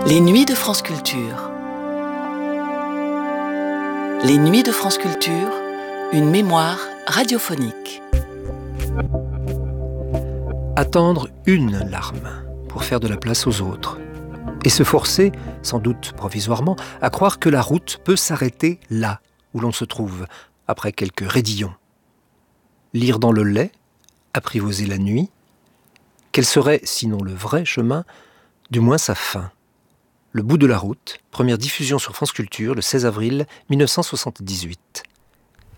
Les nuits de France Culture. Les nuits de France Culture, une mémoire radiophonique. Attendre une larme pour faire de la place aux autres. Et se forcer, sans doute provisoirement, à croire que la route peut s'arrêter là où l'on se trouve, après quelques raidillons. Lire dans le lait, apprivoiser la nuit. Quel serait, sinon le vrai chemin, du moins sa fin? Le bout de la route, première diffusion sur France Culture le 16 avril 1978.